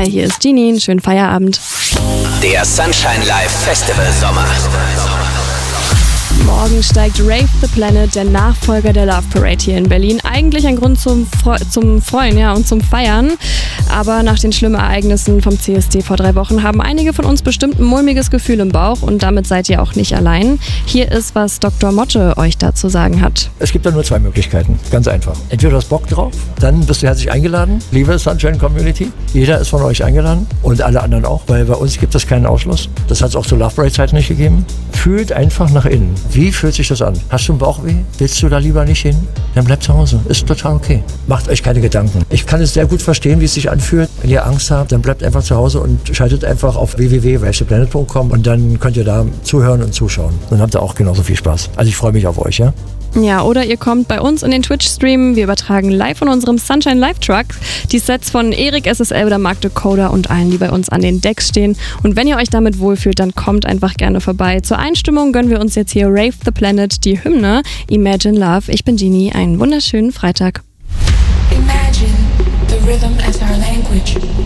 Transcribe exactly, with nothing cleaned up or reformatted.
hier ist Genie, einen schönen Feierabend. Der Sunshine Live Festival Sommer. Morgen steigt Rave the Planet, der Nachfolger der Love Parade hier in Berlin. Eigentlich ein Grund zum, Fre- zum Freuen ja, und zum Feiern. Aber nach den schlimmen Ereignissen vom C S D vor drei Wochen haben einige von uns bestimmt ein mulmiges Gefühl im Bauch. Und damit seid ihr auch nicht allein. Hier ist, was Doktor Motte euch dazu sagen hat. Es gibt da nur zwei Möglichkeiten, ganz einfach. Entweder du hast Bock drauf, dann bist du herzlich eingeladen, liebe Sunshine Community. Jeder ist von euch eingeladen und alle anderen auch, weil bei uns gibt es keinen Ausschluss. Das hat es auch zur Love Parade Zeit nicht gegeben. Fühlt einfach nach innen. Wie fühlt sich das an? Hast du einen Bauchweh? Willst du da lieber nicht hin? Dann bleib zu Hause. Ist total okay. Macht euch keine Gedanken. Ich kann es sehr gut verstehen, wie es sich anfühlt. Wenn ihr Angst habt, dann bleibt einfach zu Hause und schaltet einfach auf w w w punkt rave the planet punkt com und dann könnt ihr da zuhören und zuschauen. Dann habt ihr auch genauso viel Spaß. Also ich freue mich auf euch, ja? Ja, oder ihr kommt bei uns in den Twitch-Stream. Wir übertragen live von unserem Sunshine Live Truck die Sets von Erik S S L oder Mark Decoder und allen, die bei uns an den Decks stehen. Und wenn ihr euch damit wohlfühlt, dann kommt einfach gerne vorbei. Zur Einstimmung gönnen wir uns jetzt hier Rave the Planet, die Hymne Imagine Love. Ich bin Genie, einen wunderschönen Freitag. Imagine the rhythm as our language.